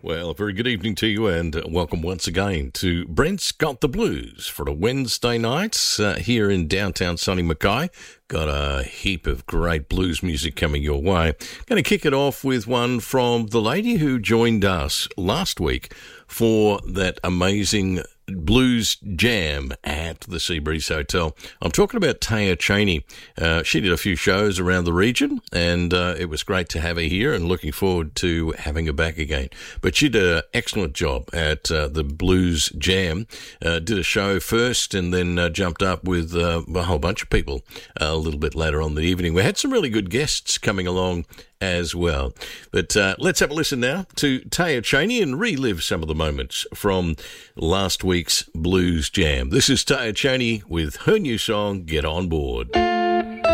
Well, a very good evening to you and welcome once again to Brent's Got the Blues for a Wednesday night here in downtown sunny Mackay. Got a heap of great blues music coming your way. Going to kick it off with one from the lady who joined us last week for that amazing blues jam at the Seabreeze Hotel. I'm talking about Taya Cheney. She did a few shows around the region, and it was great to have her here and looking forward to having her back again. But she did an excellent job at the blues jam. Did a show first and then jumped up with a whole bunch of people a little bit later on in the evening. We had some really good guests coming along as well. But let's have a listen now to Taya Cheney and relive some of the moments from last week's Blues Jam. This is Taya Cheney with her new song, Get On Board.